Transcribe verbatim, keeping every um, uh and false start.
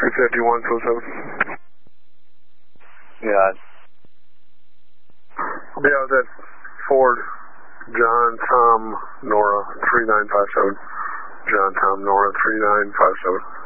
six fifty-one, seven seven. Yeah. Yeah, I was at Ford, John, Tom, Nora, three nine five seven. John, Tom, Nora, three nine five seven.